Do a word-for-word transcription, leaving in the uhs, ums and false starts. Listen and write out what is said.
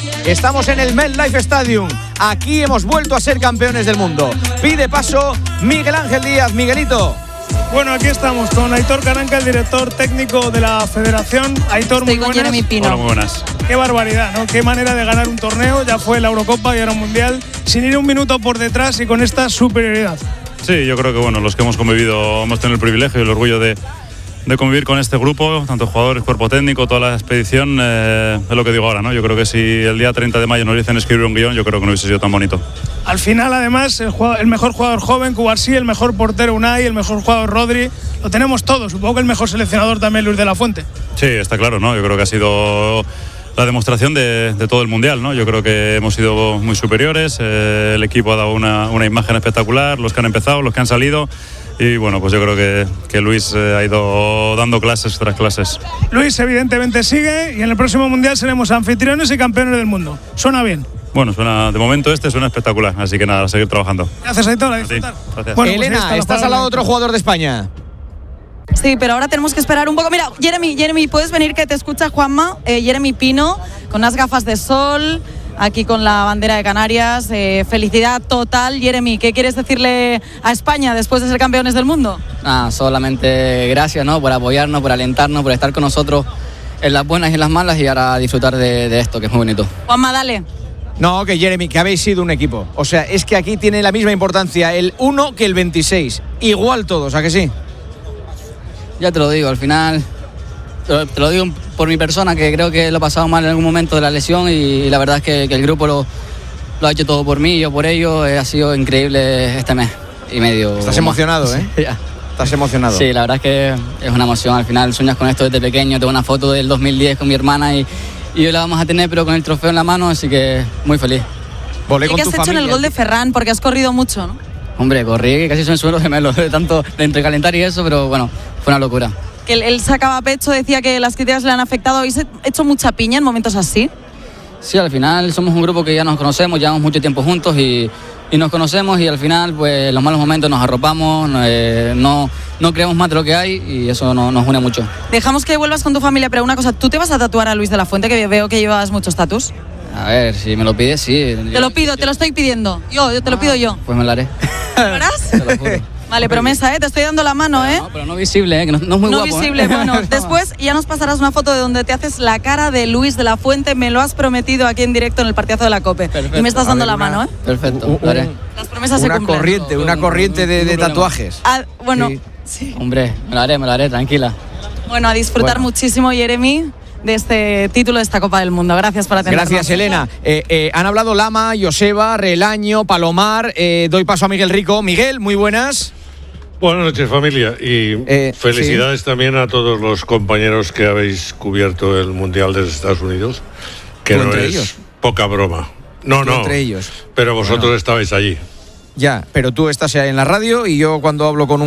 Estamos en el MetLife Stadium. Aquí hemos vuelto a ser campeones del mundo. Pide paso Miguel Ángel Díaz. Miguelito. Bueno, aquí estamos con Aitor Caranca, el director técnico de la Federación. Aitor, Estoy muy con buenas. Jeremy Pino. Hola, muy buenas. Qué barbaridad, ¿no? Qué manera de ganar un torneo. Ya fue la Eurocopa y ahora un Mundial. Sin ir un minuto por detrás y con esta superioridad. Sí, yo creo que bueno, los que hemos convivido hemos tenido el privilegio y el orgullo de, de convivir con este grupo, tanto jugadores, cuerpo técnico, toda la expedición. Eh, es lo que digo ahora, ¿no? Yo creo que si el día treinta de mayo nos dicen escribir un guión, yo creo que no hubiese sido tan bonito. Al final, además, el, jugador, el mejor jugador joven, Cubarsí, el mejor portero Unai, el mejor jugador Rodri, lo tenemos todo. Supongo que el mejor seleccionador también Luis de la Fuente. Sí, está claro, ¿no? Yo creo que ha sido la demostración de, de todo el Mundial, ¿no? Yo creo que hemos sido muy superiores, eh, el equipo ha dado una, una imagen espectacular, los que han empezado, los que han salido, y bueno, pues yo creo que, que Luis eh, ha ido dando clases tras clases. Luis evidentemente sigue y en el próximo Mundial seremos anfitriones y campeones del mundo. ¿Suena bien? Bueno, suena, de momento este suena espectacular, así que nada, a seguir trabajando. Gracias, Aitor, a disfrutar. Sí, gracias. Bueno, pues Elena, ahí está la estás al lado de otro jugador de España. Sí, pero ahora tenemos que esperar un poco. Mira, Jeremy, Jeremy, ¿puedes venir que te escucha Juanma? Eh, Jeremy Pino, con unas gafas de sol, aquí con la bandera de Canarias. Eh, felicidad total. Jeremy, ¿qué quieres decirle a España después de ser campeones del mundo? Ah, solamente gracias, ¿no? Por apoyarnos, por alentarnos, por estar con nosotros en las buenas y en las malas y ahora disfrutar de, de esto, que es muy bonito. Juanma, dale. No, que Jeremy, que habéis sido un equipo. O sea, es que aquí tiene la misma importancia el uno que el veintiséis. Igual todos, ¿a que sí? Ya te lo digo, al final, te lo, te lo digo por mi persona, que creo que lo he pasado mal en algún momento de la lesión y la verdad es que, que el grupo lo, lo ha hecho todo por mí, yo por ello. Eh, ha sido increíble este mes y medio. Estás emocionado, más. ¿eh? Sí, ya. Estás emocionado. Sí, la verdad es que es una emoción. Al final sueñas con esto desde pequeño. Tengo una foto del dos mil diez con mi hermana y, y hoy la vamos a tener, pero con el trofeo en la mano, así que muy feliz. Volé ¿Y con qué tu has hecho familia. en el gol de Ferran? Porque has corrido mucho, ¿no? Hombre, corrí casi son suelos gemelos, de tanto de entre calentar y eso, pero bueno, fue una locura. Que él, él sacaba pecho, decía que las críticas le han afectado. ¿Habéis hecho mucha piña en momentos así? Sí, al final somos un grupo que ya nos conocemos, llevamos mucho tiempo juntos y, y nos conocemos y al final, pues en los malos momentos nos arropamos, eh, no, no creemos más de lo que hay y eso no, nos une mucho. Dejamos que vuelvas con tu familia, pero una cosa, ¿tú te vas a tatuar a Luis de la Fuente, que veo que llevas muchos tatus? A ver, si me lo pides, sí. Te lo pido, te lo estoy pidiendo. Yo, yo te lo pido yo. Pues me lo haré. ¿Lo harás? Te lo juro. Vale, promesa, ¿eh? Te estoy dando la mano, ¿eh? No, pero no visible, ¿eh? Que no, no es muy No guapo. visible, ¿eh? bueno. Después ya nos pasarás una foto de donde te haces la cara de Luis de la Fuente. Me lo has prometido aquí en directo en el partidazo de la COPE. Perfecto. Y me estás dando A ver, la una- mano, ¿eh? Perfecto, Un- lo haré. un- Las promesas se Una cumplen. corriente, una corriente de, de Ningún problema. tatuajes. Ah, bueno, Sí. sí. Hombre, me lo haré, me lo haré, tranquila. Bueno, a disfrutar Bueno. muchísimo, Jeremy, de este título de esta Copa del Mundo. Gracias por atendernos. Gracias, Elena. Eh, eh, han hablado Lama, Joseba, Relaño, Palomar. Eh, doy paso a Miguel Rico. Miguel, muy buenas. Buenas noches, familia, y Eh, felicidades también a todos los compañeros que habéis cubierto el Mundial de Estados Unidos, que ¿Tú no entre es ellos? poca broma. No, Tú no, entre ellos. pero vosotros Bueno. estabais allí. Ya, pero tú estás en la radio y yo cuando hablo con un